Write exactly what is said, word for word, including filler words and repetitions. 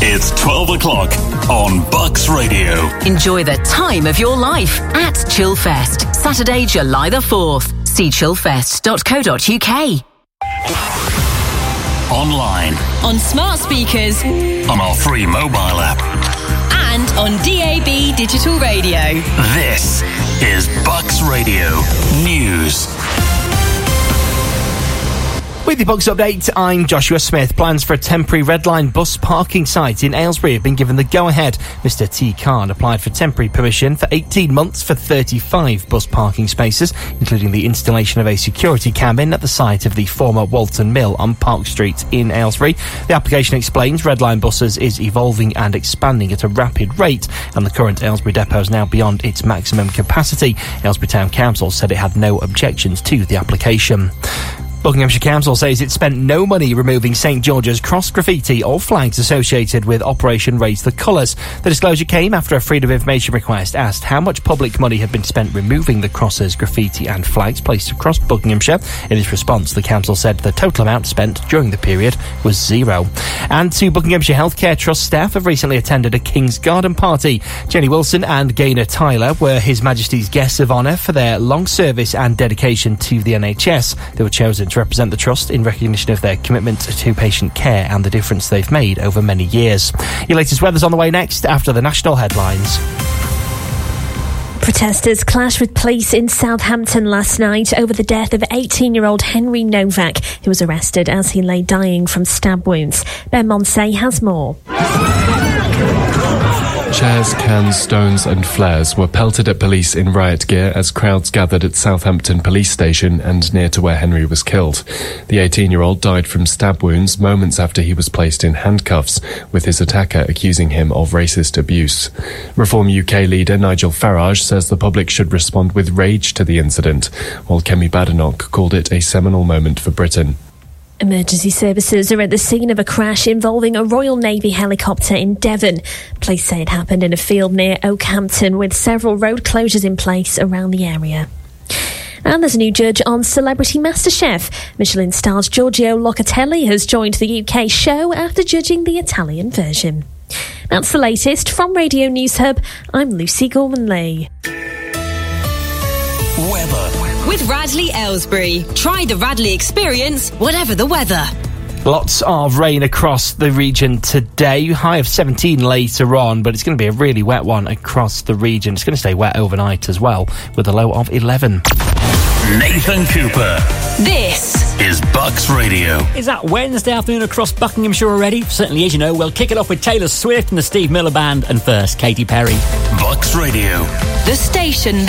It's twelve o'clock on Bucks Radio. Enjoy the time of your life at Chillfest, Saturday, July the fourth. See chillfest dot co dot uk. Online. On smart speakers. On our free mobile app. And on D A B digital radio. This is Bucks Radio News. With the Bucks update, I'm Joshua Smith. Plans for a temporary Red Line bus parking site in Aylesbury have been given the go-ahead. Mister T. Khan applied for temporary permission for eighteen months for thirty-five bus parking spaces, including the installation of a security cabin at the site of the former Walton Mill on Park Street in Aylesbury. The application explains Red Line buses is evolving and expanding at a rapid rate, and the current Aylesbury depot is now beyond its maximum capacity. Aylesbury Town Council said it had no objections to the application. Buckinghamshire Council says it spent no money removing St George's cross graffiti or flags associated with Operation Raise the Colours. The disclosure came after a Freedom of Information request asked how much public money had been spent removing the crosses, graffiti and flags placed across Buckinghamshire. In its response, the council said the total amount spent during the period was zero. And two Buckinghamshire Healthcare Trust staff have recently attended a King's Garden party. Jenny Wilson and Gaynor Tyler were His Majesty's guests of honour for their long service and dedication to the N H S. They were chosen to represent the Trust in recognition of their commitment to patient care and the difference they've made over many years. Your latest weather's on the way next after the national headlines. Protesters clashed with police in Southampton last night over the death of eighteen-year-old Henry Novak, who was arrested as he lay dying from stab wounds. Ben Monsey has more. Chairs, cans, stones and flares were pelted at police in riot gear as crowds gathered at Southampton police station and near to where Henry was killed. The eighteen-year-old died from stab wounds moments after he was placed in handcuffs, with his attacker accusing him of racist abuse. Reform U K leader Nigel Farage says the public should respond with rage to the incident, while Kemi Badenoch called it a seminal moment for Britain. Emergency services are at the scene of a crash involving a Royal Navy helicopter in Devon. Police say it happened in a field near Oakhampton, with several road closures in place around the area. And there's a new judge on Celebrity MasterChef. Michelin stars Giorgio Locatelli has joined the U K show after judging the Italian version. That's the latest from Radio News Hub. I'm Lucy Gorman-Lee. Weather. With Radley Aylesbury. Try the Radley experience, whatever the weather. Lots of rain across the region today. High of seventeen later on, but it's going to be a really wet one across the region. It's going to stay wet overnight as well, with a low of eleven. Nathan Cooper. This is Bucks Radio. Is that Wednesday afternoon across Buckinghamshire already? Certainly is, you know. We'll kick it off with Taylor Swift and the Steve Miller Band, and first, Katy Perry. Bucks Radio. The station